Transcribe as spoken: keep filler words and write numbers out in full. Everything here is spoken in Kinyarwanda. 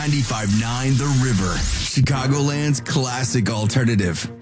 ninety-five point nine The River, Chicagoland's classic alternative.